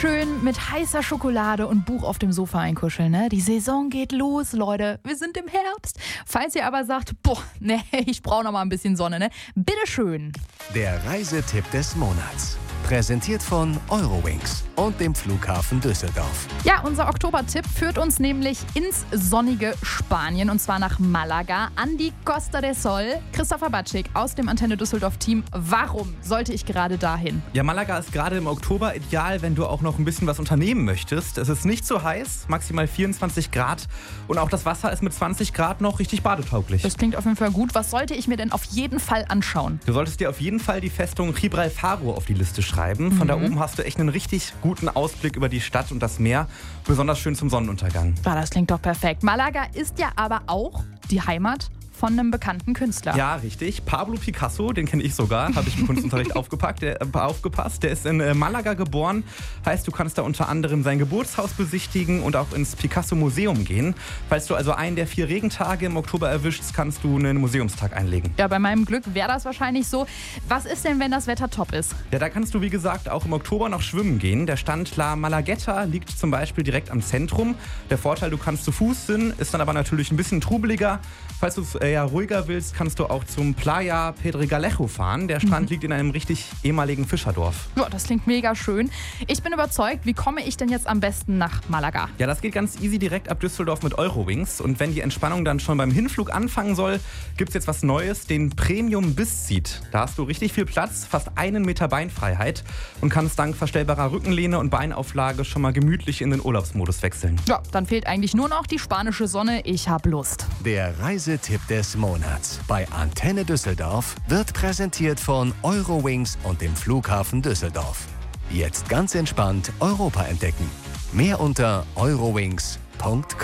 schön mit heißer Schokolade und Buch auf dem Sofa einkuscheln, ne? Die Saison geht los, Leute. Wir sind im Herbst. Falls ihr aber sagt, ich brauche noch mal ein bisschen Sonne, ne? Bitteschön. Der Reisetipp des Monats. Präsentiert von Eurowings und dem Flughafen Düsseldorf. Ja, unser Oktobertipp führt uns nämlich ins sonnige Spanien und zwar nach Malaga an die Costa del Sol. Christopher Batschik aus dem Antenne Düsseldorf Team. Warum sollte ich gerade dahin? Ja, Malaga ist gerade im Oktober ideal, wenn du auch noch ein bisschen was unternehmen möchtest. Es ist nicht so heiß, maximal 24 Grad und auch das Wasser ist mit 20 Grad noch richtig badetauglich. Das klingt auf jeden Fall gut. Was sollte ich mir denn auf jeden Fall anschauen? Du solltest dir auf jeden Fall die Festung Gibralfaro auf die Liste schreiben. Von da oben hast du echt einen richtig guten Ausblick über die Stadt und das Meer. Besonders schön zum Sonnenuntergang. Ja, das klingt doch perfekt. Malaga ist ja aber auch die Heimat von einem bekannten Künstler. Ja, richtig. Pablo Picasso, den kenne ich sogar, habe ich im Kunstunterricht aufgepasst. Der ist in Malaga geboren. Heißt, du kannst da unter anderem sein Geburtshaus besichtigen und auch ins Picasso-Museum gehen. Falls du also einen der 4 Regentage im Oktober erwischst, kannst du einen Museumstag einlegen. Ja, bei meinem Glück wäre das wahrscheinlich so. Was ist denn, wenn das Wetter top ist? Ja, da kannst du, wie gesagt, auch im Oktober noch schwimmen gehen. Der Stand La Malagueta liegt zum Beispiel direkt am Zentrum. Der Vorteil, du kannst zu Fuß hin, ist dann aber natürlich ein bisschen trubeliger. Falls du es eher ruhiger willst, kannst du auch zum Playa Pedregalejo fahren. Der Strand liegt in einem richtig ehemaligen Fischerdorf. Ja, das klingt mega schön. Ich bin überzeugt. Wie komme ich denn jetzt am besten nach Malaga? Ja, das geht ganz easy direkt ab Düsseldorf mit Eurowings. Und wenn die Entspannung dann schon beim Hinflug anfangen soll, gibt es jetzt was Neues, den Premium Bis Seat. Da hast du richtig viel Platz, fast 1 Meter Beinfreiheit und kannst dank verstellbarer Rückenlehne und Beinauflage schon mal gemütlich in den Urlaubsmodus wechseln. Ja, dann fehlt eigentlich nur noch die spanische Sonne. Ich hab Lust. Der Reisetipp des Monats bei Antenne Düsseldorf wird präsentiert von Eurowings und dem Flughafen Düsseldorf. Jetzt ganz entspannt Europa entdecken. Mehr unter eurowings.com.